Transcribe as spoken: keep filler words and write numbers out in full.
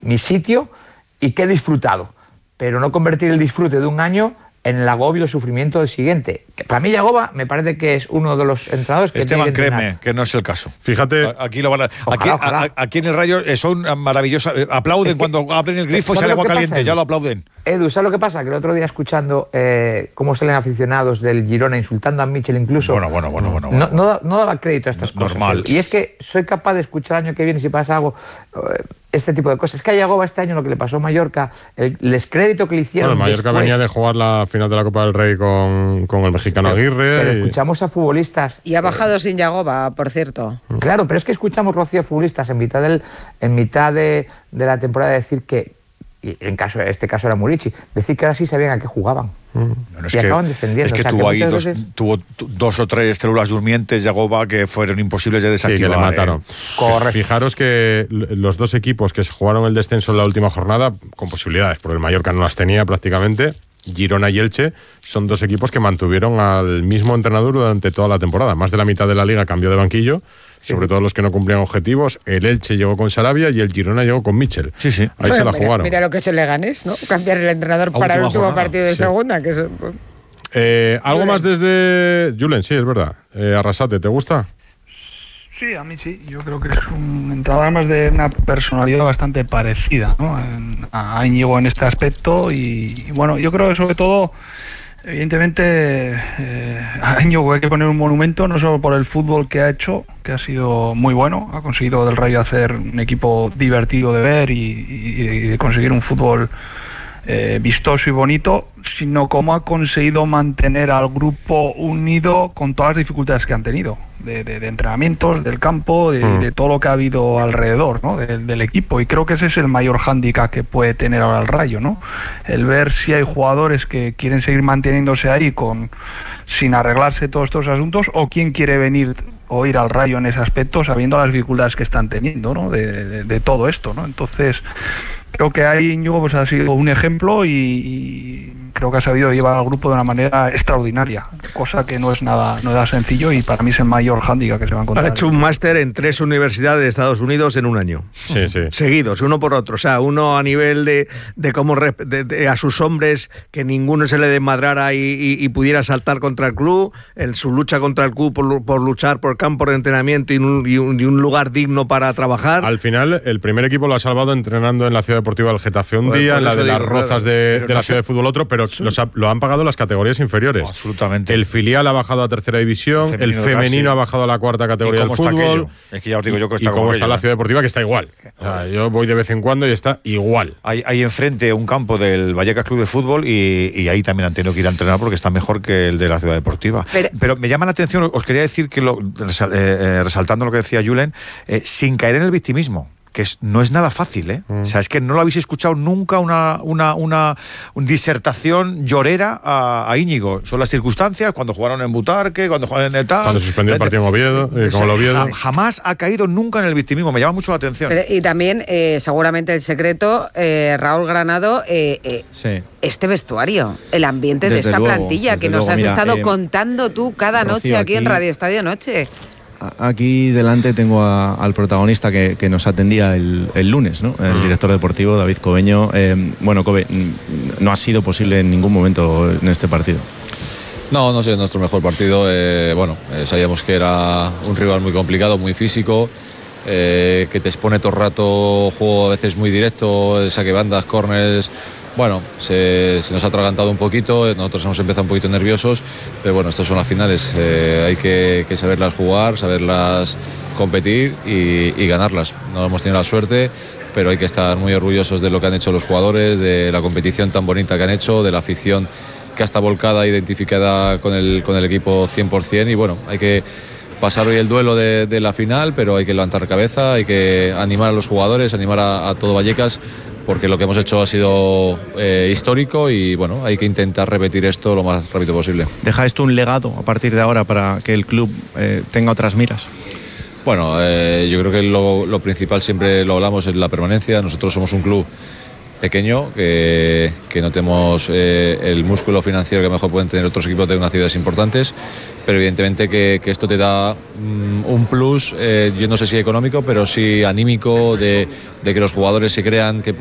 mi sitio y que he disfrutado, pero no convertir el disfrute de un año en el agobio y el sufrimiento del siguiente. Que para mí Yagoba me parece que es uno de los entrenadores que Esteban, tiene que créeme entrenar. que no es el caso. Fíjate, aquí lo van a, ojalá, aquí, ojalá. A, aquí en el Rayo son maravillosas, aplauden es que, cuando abren el grifo y sale agua caliente, pasa, ya lo aplauden. Edu, ¿sabes lo que pasa? Que el otro día escuchando eh, cómo salen aficionados del Girona insultando a Michel incluso, bueno, bueno, bueno, bueno, no, bueno. no, no daba crédito a estas no, cosas. Normal. Y es que soy capaz de escuchar el año que viene si pasa algo, eh, este tipo de cosas. Es que a Yagoba este año lo que le pasó a Mallorca, el, el descrédito que le hicieron. Bueno, Mallorca después, venía de jugar la final de la Copa del Rey con, con el mexicano pero, Aguirre. Pero y... escuchamos a futbolistas. Y ha bajado eh, sin Yagoba, por cierto. Claro, pero es que escuchamos, Rocío, a futbolistas en mitad, del, en mitad de, de la temporada decir que, y en caso, este caso era Murici, decir que ahora sí sabían a qué jugaban. Bueno, es y que, acaban descendiendo. Es que, o sea, tuvo que ahí dos, veces... tuvo dos o tres células durmientes, Yagoba, que fueron imposibles de desactivar. Sí, que le mataron. Eh. Correcto. Fijaros que los dos equipos que jugaron el descenso en la última jornada, con posibilidades, porque el Mallorca no las tenía prácticamente, Girona y Elche, son dos equipos que mantuvieron al mismo entrenador durante toda la temporada. Más de la mitad de la liga cambió de banquillo, sí. sobre todo los que no cumplían objetivos. El Elche llegó con Sarabia y el Girona llegó con Michel. Sí, sí. Ahí bueno, se la mira, jugaron. Mira lo que ha hecho el Leganés, ¿no? Cambiar el entrenador a para el último jornada. partido de sí. segunda. Que es... eh, Algo Julen. más desde... Julen, sí, es verdad. Eh, Arrasate, ¿te gusta? Sí, a mí sí. Yo creo que es un entrenador además de una personalidad bastante parecida, ¿no? a Íñigo en este aspecto y, y bueno, yo creo que sobre todo, evidentemente, eh, a Íñigo hay que poner un monumento no solo por el fútbol que ha hecho, que ha sido muy bueno, ha conseguido del Rayo hacer un equipo divertido de ver y, y, y de conseguir un fútbol eh, vistoso y bonito, sino cómo ha conseguido mantener al grupo unido con todas las dificultades que han tenido. De, de, de entrenamientos, del campo, de, mm. de todo lo que ha habido alrededor, ¿no? de, del equipo, y creo que ese es el mayor hándicap que puede tener ahora el Rayo, ¿no? El ver si hay jugadores que quieren seguir manteniéndose ahí con sin arreglarse todos estos asuntos, o quién quiere venir o ir al Rayo en ese aspecto sabiendo las dificultades que están teniendo, ¿no? de, de, de todo esto, ¿no? Entonces creo que ahí Íñigo pues ha sido un ejemplo y, y creo que ha sabido llevar al grupo de una manera extraordinaria, cosa que no es nada, no es sencillo, y para mí es el mayor hándicap que se va a encontrar. Ha hecho un máster en tres universidades de Estados Unidos en un año. Sí, sí. Seguidos, uno por otro. O sea, uno a nivel de, de cómo de, de, a sus hombres, que ninguno se le desmadrara y, y, y pudiera saltar contra el club, en su lucha contra el club por, por luchar por campo de entrenamiento y un, y, un, y un lugar digno para trabajar. Al final, el primer equipo lo ha salvado entrenando en la Ciudad Deportiva del Getafe un pues día, en la de digo, las Rozas claro, de, de no la sé. Ciudad de Fútbol otro, pero sí. los ha, lo han pagado las categorías inferiores. Oh, absolutamente. El filial ha bajado a tercera división, el femenino, el femenino ha bajado a la cuarta categoría del fútbol. Es que ya os digo yo que está y como cómo aquello, está la ¿eh? Ciudad Deportiva, que está igual. O sea, yo voy de vez en cuando y está igual. Hay, hay enfrente un campo del Vallecas Club de Fútbol y, y ahí también han tenido que ir a entrenar porque está mejor que el de la Ciudad Deportiva. Pero, Pero me llama la atención, os quería decir que lo, eh, resaltando lo que decía Julen, eh, sin caer en el victimismo, que es, no es nada fácil, ¿eh? Mm. O sea, es que no lo habéis escuchado nunca una, una, una, una disertación llorera a, a Íñigo. Son las circunstancias, cuando jugaron en Butarque, cuando jugaron en Etal. Cuando suspendió el partido en Oviedo, eh, como el Oviedo. Jamás ha caído nunca en el victimismo, me llama mucho la atención. Pero, y también, eh, seguramente el secreto, eh, Raúl Granado, eh, eh, sí. este vestuario, el ambiente desde de esta luego, plantilla que luego, nos has mira, estado eh, contando tú cada Rocío, noche aquí, aquí en Radio Estadio Noche. Aquí delante tengo a, al protagonista que, que nos atendía el, el lunes, ¿no? El director deportivo, David Cobeño. Eh, bueno, Kobe, no ha sido posible en ningún momento en este partido. No, no sé, nuestro mejor partido. Eh, bueno, eh, sabíamos que era un rival muy complicado, muy físico, eh, que te expone todo el rato, juego a veces muy directo, saque bandas, córners. Bueno, se, se nos ha atragantado un poquito, nosotros hemos empezado un poquito nerviosos, pero bueno, estas son las finales, eh, hay que, que saberlas jugar, saberlas competir y, y ganarlas. No hemos tenido la suerte, pero hay que estar muy orgullosos de lo que han hecho los jugadores, de la competición tan bonita que han hecho, de la afición que está volcada, identificada con el, con el equipo cien por cien, y bueno, hay que pasar hoy el duelo de, de la final, pero hay que levantar cabeza, hay que animar a los jugadores, animar a, a todo Vallecas, porque lo que hemos hecho ha sido eh, histórico y bueno, hay que intentar repetir esto lo más rápido posible. ¿Deja esto un legado a partir de ahora para que el club eh, tenga otras miras? Bueno, eh, yo creo que lo, lo principal, siempre lo hablamos, es la permanencia. Nosotros somos un club pequeño, que, que no tenemos eh, el músculo financiero que mejor pueden tener otros equipos de unas ciudades importantes, pero evidentemente que, que esto te da um, un plus, eh, yo no sé si económico, pero sí anímico, de, de que los jugadores se crean que